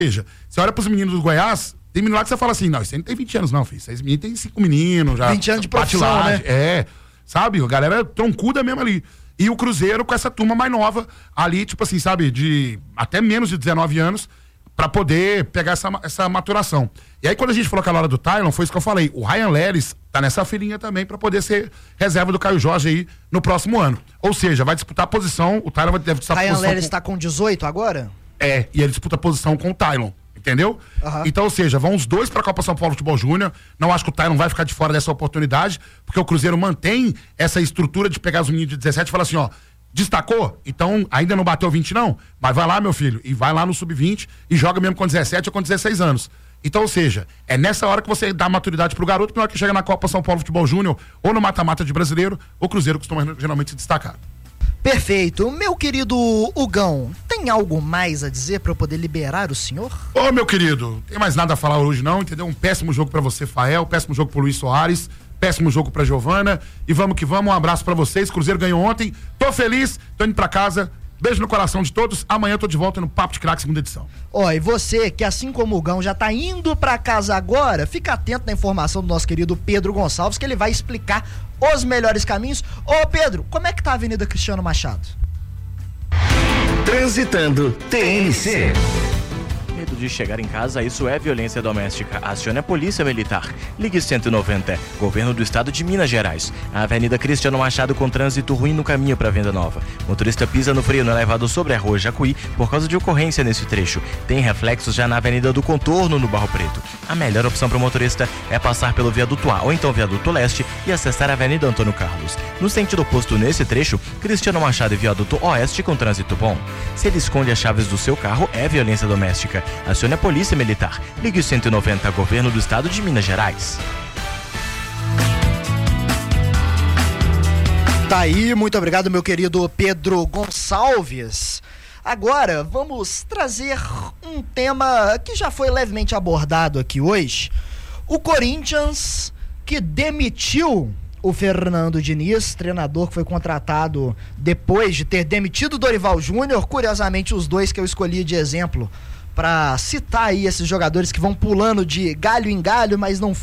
seja, você olha pros meninos do Goiás, tem menino lá que você fala assim, não, isso aí não tem 20 anos não, filho. Esses meninos tem 5 meninos já. 20 anos de profissão, né? Sabe? A galera troncuda mesmo ali. E o Cruzeiro com essa turma mais nova ali, tipo assim, sabe? De até menos de 19 anos, pra poder pegar essa maturação. E aí, quando a gente falou aquela hora do Tylon, foi isso que eu falei. O Ryan Leles tá nessa filinha também pra poder ser reserva do Caio Jorge aí no próximo ano. Ou seja, vai disputar a posição, o Tylon deve disputar a posição. Ryan Leles tá com 18 agora? E ele disputa a posição com o Tylon. Entendeu? Uhum. Então, ou seja, vão os dois pra Copa São Paulo Futebol Júnior. Não acho que o Tylon vai ficar de fora dessa oportunidade, porque o Cruzeiro mantém essa estrutura de pegar os meninos de 17 e falar assim, ó, destacou? Então, ainda não bateu 20 não? Mas vai lá, meu filho, e vai lá no Sub-20 e joga mesmo com 17 ou com 16 anos. Então, ou seja, é nessa hora que você dá maturidade pro garoto, que na hora que chega na Copa São Paulo Futebol Júnior ou no mata-mata de brasileiro, o Cruzeiro costuma geralmente se destacar. Perfeito. Meu querido Hugão, tem algo mais a dizer pra eu poder liberar o senhor? Ô, meu querido, tem mais nada a falar hoje não, entendeu? Um péssimo jogo pra você, Fael, péssimo jogo pro Luiz Soares, péssimo jogo pra Giovana, e vamos que vamos, um abraço pra vocês, Cruzeiro ganhou ontem, tô feliz, tô indo pra casa, beijo no coração de todos, amanhã eu tô de volta no Papo de Craque, segunda edição. Ó, e você que assim como o Hugão já tá indo pra casa agora, fica atento na informação do nosso querido Pedro Gonçalves, que ele vai explicar os melhores caminhos. Ô Pedro, como é que tá a Avenida Cristiano Machado? Transitando TNC. Medo de chegar em casa, isso é violência doméstica. Acione a Polícia Militar. Ligue 190. Governo do Estado de Minas Gerais. A Avenida Cristiano Machado com trânsito ruim no caminho para Venda Nova. Motorista pisa no freio no elevado sobre a rua Jacuí por causa de ocorrência nesse trecho. Tem reflexos já na Avenida do Contorno, no Barro Preto. A melhor opção para o motorista é passar pelo Viaduto A ou então Viaduto Leste e acessar a Avenida Antônio Carlos. No sentido oposto nesse trecho, Cristiano Machado e Viaduto Oeste com trânsito bom. Se ele esconde as chaves do seu carro, é violência doméstica. Acione a Polícia Militar. Ligue 190, Governo do Estado de Minas Gerais. Tá aí, muito obrigado, meu querido Pedro Gonçalves. Agora, vamos trazer um tema que já foi levemente abordado aqui hoje. O Corinthians, que demitiu o Fernando Diniz, treinador que foi contratado depois de ter demitido o Dorival Júnior. Curiosamente, os dois que eu escolhi de exemplo para citar aí esses jogadores que vão pulando de galho em galho, mas não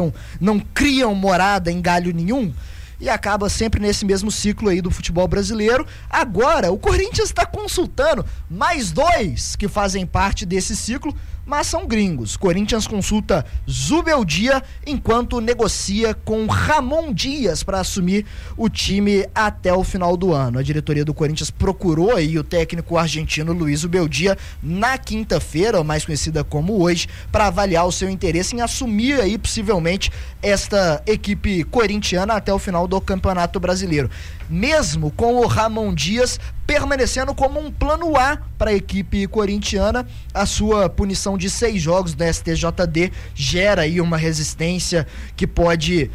criam morada em galho nenhum, e acaba sempre nesse mesmo ciclo aí do futebol brasileiro. Agora, o Corinthians está consultando mais dois que fazem parte desse ciclo, mas são gringos. Corinthians consulta Zubeldia enquanto negocia com Ramon Dias para assumir o time até o final do ano. A diretoria do Corinthians procurou aí o técnico argentino Luiz Zubeldia na quinta-feira, mais conhecida como hoje, para avaliar o seu interesse em assumir aí possivelmente esta equipe corintiana até o final do Campeonato Brasileiro. Mesmo com o Ramon Dias permanecendo como um plano A para a equipe corintiana, a sua punição de 6 jogos do STJD gera aí uma resistência que pode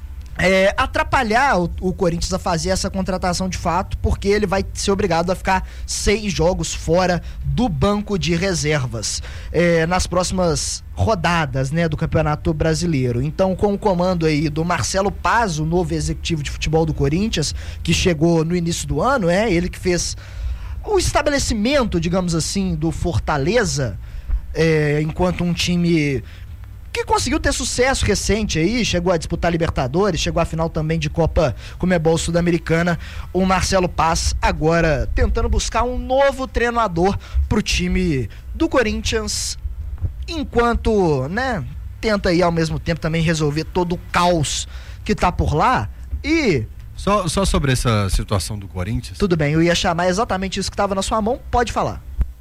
atrapalhar o Corinthians a fazer essa contratação de fato, porque ele vai ser obrigado a ficar 6 jogos fora do banco de reservas nas próximas rodadas, né, do Campeonato Brasileiro. Então, com o comando aí do Marcelo Paz, o novo executivo de futebol do Corinthians, que chegou no início do ano, ele que fez o estabelecimento, digamos assim, do Fortaleza, enquanto um time que conseguiu ter sucesso recente aí, chegou a disputar Libertadores, chegou à final também de Copa Conmebol Sul-Americana. O Marcelo Paz agora tentando buscar um novo treinador pro time do Corinthians, enquanto, né, tenta aí ao mesmo tempo também resolver todo o caos que tá por lá. E só sobre essa situação do Corinthians. Tudo bem, eu ia chamar exatamente isso que tava na sua mão, pode falar.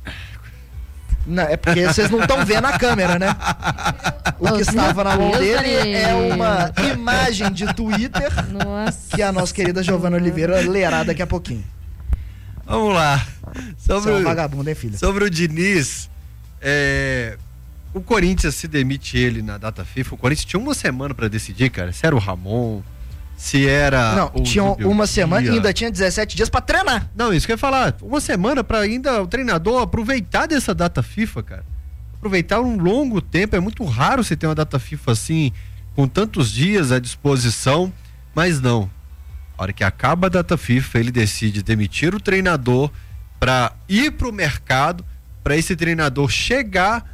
Não, é porque vocês não estão vendo a câmera, né? O que estava na mão dele é uma imagem de Twitter. Nossa. Que a nossa querida Giovana Oliveira lerá daqui a pouquinho. Vamos lá. Você é um vagabundo, hein, filha? Sobre o Diniz, o Corinthians, se demite ele na data FIFA, o Corinthians tinha uma semana pra decidir, cara, se era o Ramon, se era... Não, tinha uma semana e ainda tinha 17 dias pra treinar. Não, isso que eu ia falar, uma semana pra ainda o treinador aproveitar dessa data FIFA, cara. Aproveitar um longo tempo, é muito raro você ter uma data FIFA assim, com tantos dias à disposição, mas não. A hora que acaba a data FIFA, ele decide demitir o treinador pra ir pro mercado, pra esse treinador chegar